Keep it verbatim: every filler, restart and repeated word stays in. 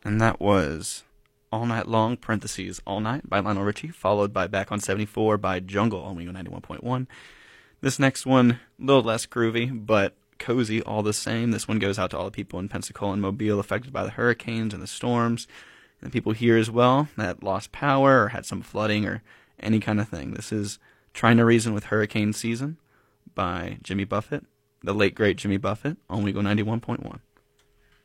And that was All Night Long, parentheses, All Night by Lionel Richie, followed by Back on seventy-four by Jungle on Wingo ninety-one point one. This next one, a little less groovy, but cozy all the same. This one goes out to all the people in Pensacola and Mobile affected by the hurricanes and the storms, and the people here as well that lost power or had some flooding or any kind of thing. This is Trying to Reason with Hurricane Season by Jimmy Buffett, the late great Jimmy Buffett on Wingo ninety-one point one.